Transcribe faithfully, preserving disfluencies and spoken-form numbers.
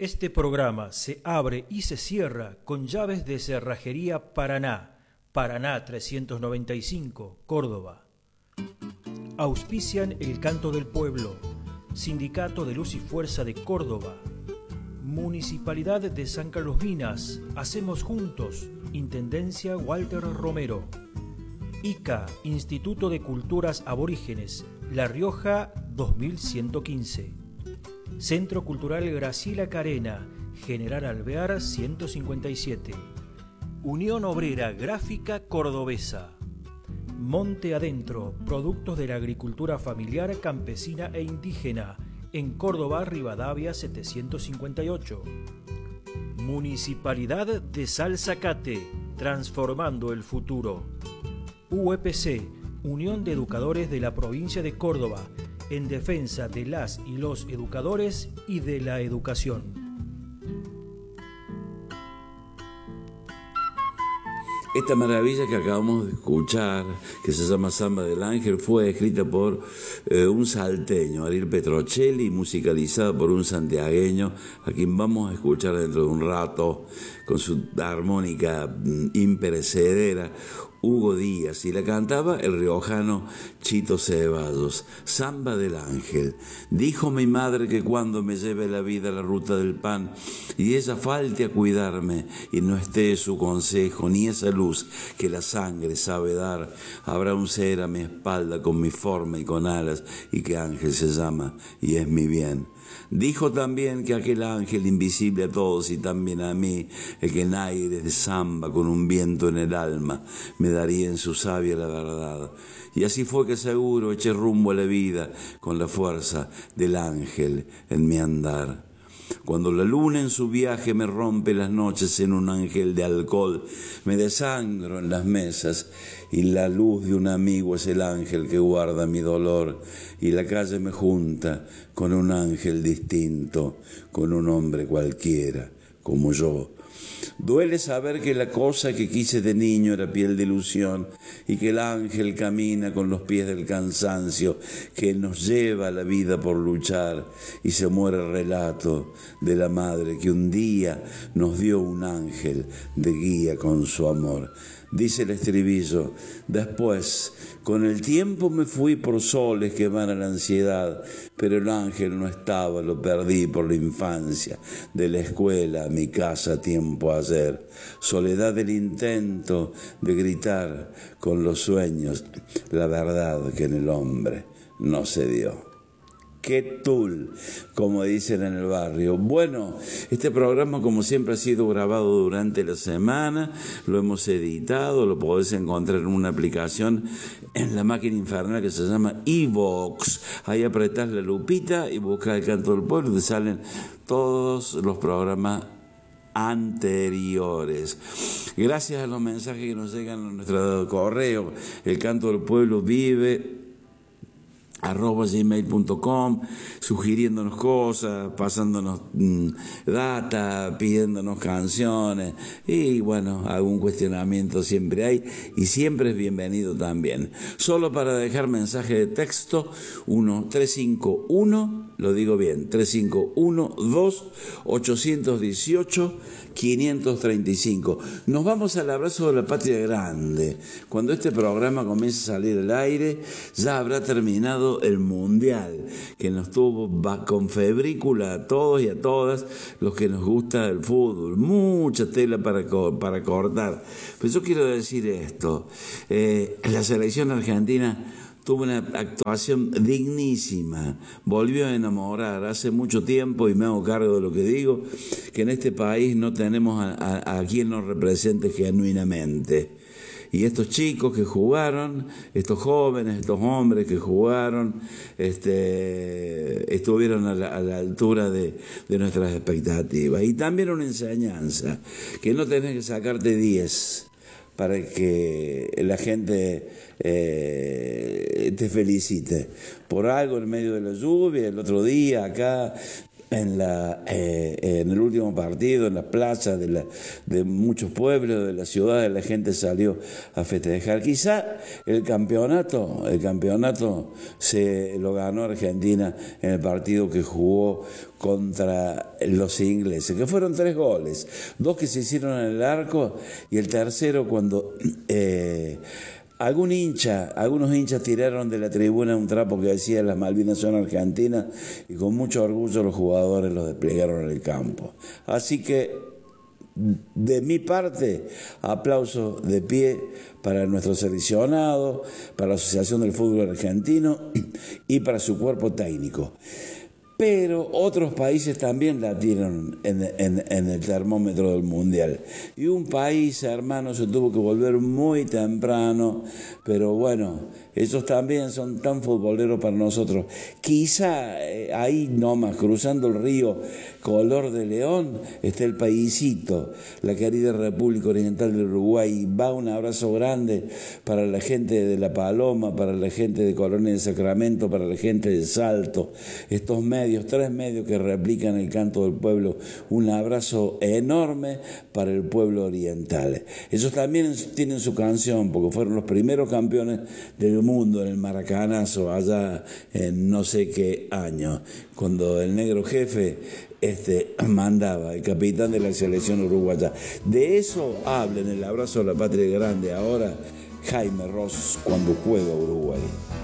Este programa se abre y se cierra con llaves de Cerrajería Paraná, Paraná trescientos noventa y cinco, Córdoba. Auspician El Canto del Pueblo, Sindicato de Luz y Fuerza de Córdoba, Municipalidad de San Carlos Minas, Hacemos Juntos, Intendencia Walter Romero. I C A, Instituto de Culturas Aborígenes, La Rioja dos mil ciento quince. Centro Cultural Graciela Carena, General Alvear ciento cincuenta y siete. Unión Obrera Gráfica Cordobesa. Monte Adentro, productos de la agricultura familiar, campesina e indígena, en Córdoba, Rivadavia setecientos cincuenta y ocho. Municipalidad de Salzacate, transformando el futuro. U E P C, Unión de Educadores de la Provincia de Córdoba, en defensa de las y los educadores y de la educación. Esta maravilla que acabamos de escuchar, que se llama Samba del Ángel, fue escrita por eh, un salteño, Ariel Petrocelli, y musicalizada por un santiagueño, a quien vamos a escuchar dentro de un rato, con su armónica mm, imperecedera, Hugo Díaz, y la cantaba el riojano Chito Ceballos. Samba del Ángel. Dijo mi madre que cuando me lleve la vida a la ruta del pan y ella falte a cuidarme y no esté su consejo ni esa luz que la sangre sabe dar, habrá un ser a mi espalda con mi forma y con alas y que ángel se llama y es mi bien. Dijo también que aquel ángel invisible a todos y también a mí, el que en aires de samba con un viento en el alma me daría en su savia la verdad. Y así fue que seguro eché rumbo a la vida con la fuerza del ángel en mi andar. Cuando la luna en su viaje me rompe las noches en un ángel de alcohol, me desangro en las mesas y la luz de un amigo es el ángel que guarda mi dolor y la calle me junta con un ángel distinto, con un hombre cualquiera como yo. Duele saber que la cosa que quise de niño era piel de ilusión y que el ángel camina con los pies del cansancio que nos lleva a la vida por luchar y se muere el relato de la madre que un día nos dio un ángel de guía con su amor. Dice el estribillo, después, con el tiempo me fui por soles que van a la ansiedad, pero el ángel no estaba, lo perdí por la infancia, de la escuela a mi casa tiempo ayer. Soledad del intento de gritar con los sueños la verdad que en el hombre no se dio. ¡Qué tul!, como dicen en el barrio. Bueno, este programa como siempre ha sido grabado durante la semana, lo hemos editado, lo podés encontrar en una aplicación en la máquina infernal que se llama iVoox. Ahí apretás la lupita y buscás El Canto del Pueblo y te salen todos los programas anteriores. Gracias a los mensajes que nos llegan a nuestro correo, El Canto del Pueblo vive arroba gmail punto com, sugiriéndonos cosas, pasándonos mmm, data, pidiéndonos canciones y bueno, algún cuestionamiento siempre hay y siempre es bienvenido también. Solo para dejar mensaje de texto, uno tres cinco uno, lo digo bien, tres cinco uno dos ocho uno ocho quinientos treinta y cinco. Nos vamos al abrazo de la patria grande. Cuando este programa comience a salir al aire, ya habrá terminado el mundial, que nos tuvo con febrícula a todos y a todas los que nos gusta el fútbol. Mucha tela para, para cortar. Pero yo quiero decir esto. Eh, la selección argentina tuvo una actuación dignísima, volvió a enamorar hace mucho tiempo, y me hago cargo de lo que digo, que en este país no tenemos a, a, a quien nos represente genuinamente. Y estos chicos que jugaron, estos jóvenes, estos hombres que jugaron, este, estuvieron a la, a la altura de, de nuestras expectativas. Y también una enseñanza, que no tenés que sacarte diez para que la gente eh, te felicite. Por algo en medio de la lluvia, el otro día acá en, la, eh, en el último partido, en las plazas de, la, de muchos pueblos, de las ciudades, la gente salió a festejar. Quizá el campeonato, el campeonato se lo ganó Argentina en el partido que jugó contra los ingleses, que fueron tres goles, dos que se hicieron en el arco y el tercero cuando eh, algún hincha, algunos hinchas tiraron de la tribuna un trapo que decía las Malvinas son argentinas y con mucho orgullo los jugadores los desplegaron en el campo. Así que de mi parte, aplauso de pie para nuestro seleccionado, para la Asociación del Fútbol Argentino y para su cuerpo técnico. Pero otros países también la tiran en, en, en el termómetro del Mundial. Y un país, hermano, se tuvo que volver muy temprano, pero bueno, esos también son tan futboleros para nosotros. Quizá eh, ahí nomás, cruzando el río color de león, está el paísito, la querida República Oriental del Uruguay. Va un abrazo grande para la gente de La Paloma, para la gente de Colonia de Sacramento, para la gente de Salto, estos medios, tres medios que replican el canto del pueblo. Un abrazo enorme para el pueblo oriental. Ellos también tienen su canción, porque fueron los primeros campeones del mundo en el Maracanazo, allá en no sé qué año, cuando el negro jefe este, mandaba, el capitán de la selección uruguaya. De eso habla en el abrazo a la patria grande ahora Jaime Ross cuando juega Uruguay.